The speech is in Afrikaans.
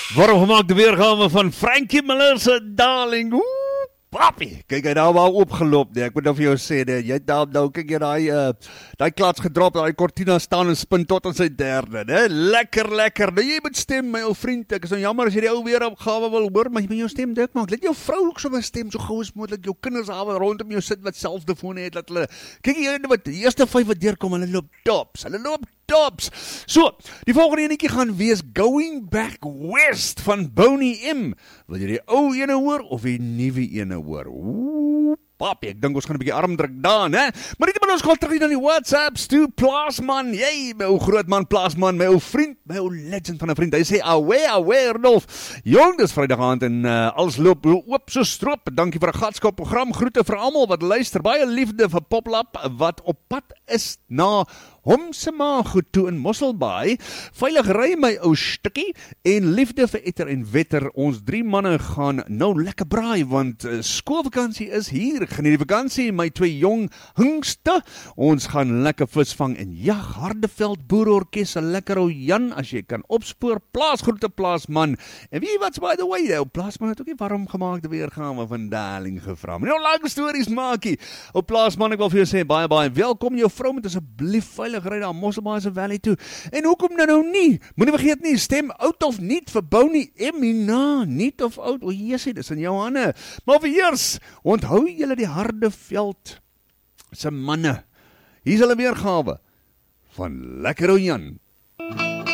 Waarom gemaak de weergawe van Frankie Miller se Darling? Oeh, papi. Kyk, hy nou maar opgeloop, nee. Ek moet nou vir jou sê, nee. Jy het nou, kyk jy daai klats gedrop, daai Cortina staan en spin tot aan sy derde, nee. Lekker. Nou jy moet stem, my ou vriend. Ek is nou jammer as jy die ou weergawe wil hoor, maar jy moet jou stem dik maak. Let jou vrou ook so my stem so gou as moontlik. Jou kinders daar rondom jou sit wat selfdefone het, dat hulle kyk jy wat die eerste 5 wat deurkom, hulle loop tops. So, die volgende enetjie gaan wees Going Back West van Boney M. Wil jy die ou ene hoor of die nuwe ene hoor? Oeh, papi, ek dink ons gaan 'n bietjie armdruk daar, né? Maar dit moet ons gaan terug na die WhatsApps toe, Plaasman. Jy, my ou grootman Plaasman, my ou vriend, my ou legend van 'n vriend. Hy sê, "Awe, Rudolf. Jong, dis Vrydag aand en alles loop oop so stroop. Dankie vir 'n gatskap program. Groete vir almal wat luister. Baie liefde vir Poplap wat op pad is na hom se ma goed toe in Mosselbaai. Veilig ry my ou stukkie en liefde vir Etter en Wetter. Ons 3 manne gaan nou lekker braai want skoolvakansie is hier. Geniet die vakansie, my 2 jong hingste. Ons gaan lekker vis vang en jag. Hardeveld Boerorkes, 'n lekker ou Jan as jy kan opspoor. Plaasgroete Plaasman. En wie wat's by the way, ou Plaasman het ook nie warm gemaakte weergawe van Darling gevra. Maar nou lang stories maakie. Ou Plaasman, ek wil vir jou sê baie welkom. Jou vrou moet asseblief veilig ry na Mosselbaai se Valley toe. En hoekom nou nie? Moenie vergeet nie, stem oud of niet vir Boney Emina. Niet of oud, o Jesusie, dis in jou hande. Maar vir eers, onthou julle die Hardeveld se manne. Hier is hulle weergawe van Lekker ou Jan.